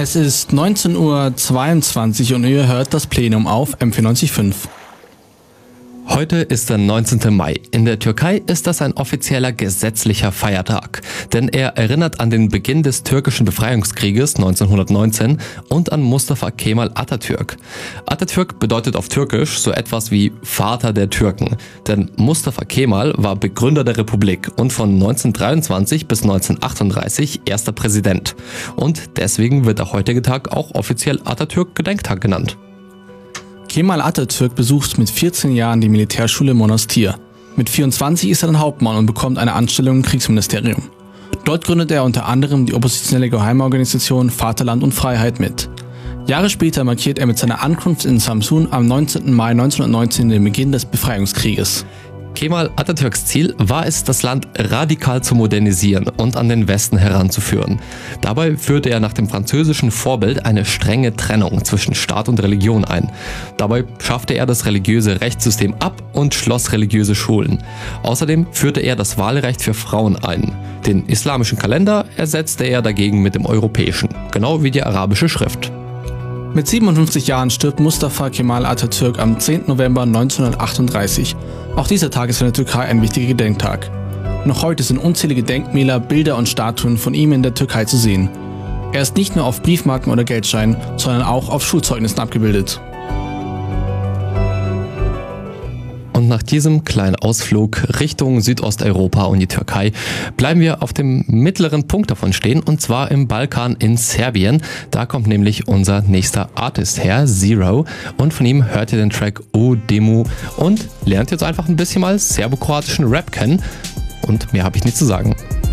Es ist 19:22 Uhr und ihr hört das Plenum auf M94.5. Heute ist der 19. Mai. In der Türkei ist das ein offizieller gesetzlicher Feiertag, denn er erinnert an den Beginn des türkischen Befreiungskrieges 1919 und an Mustafa Kemal Atatürk. Atatürk bedeutet auf Türkisch so etwas wie Vater der Türken, denn Mustafa Kemal war Begründer der Republik und von 1923 bis 1938 erster Präsident. Und deswegen wird der heutige Tag auch offiziell Atatürk-Gedenktag genannt. Kemal Atatürk besucht mit 14 Jahren die Militärschule Monastir. Mit 24 ist er dann Hauptmann und bekommt eine Anstellung im Kriegsministerium. Dort gründet er unter anderem die oppositionelle Geheimorganisation Vaterland und Freiheit mit. Jahre später markiert er mit seiner Ankunft in Samsun am 19. Mai 1919 den Beginn des Befreiungskrieges. Kemal Atatürks Ziel war es, das Land radikal zu modernisieren und an den Westen heranzuführen. Dabei führte er nach dem französischen Vorbild eine strenge Trennung zwischen Staat und Religion ein. Dabei schaffte er das religiöse Rechtssystem ab und schloss religiöse Schulen. Außerdem führte er das Wahlrecht für Frauen ein. Den islamischen Kalender ersetzte er dagegen mit dem europäischen, genau wie die arabische Schrift. Mit 57 Jahren stirbt Mustafa Kemal Atatürk am 10. November 1938. Auch dieser Tag ist in der Türkei ein wichtiger Gedenktag. Noch heute sind unzählige Denkmäler, Bilder und Statuen von ihm in der Türkei zu sehen. Er ist nicht nur auf Briefmarken oder Geldscheinen, sondern auch auf Schulzeugnissen abgebildet. Und nach diesem kleinen Ausflug Richtung Südosteuropa und die Türkei bleiben wir auf dem mittleren Punkt davon stehen, und zwar im Balkan in Serbien. Da kommt nämlich unser nächster Artist her, Zero, und von ihm hört ihr den Track O Demu und lernt jetzt einfach ein bisschen mal serbokroatischen Rap kennen. Und mehr habe ich nicht zu sagen.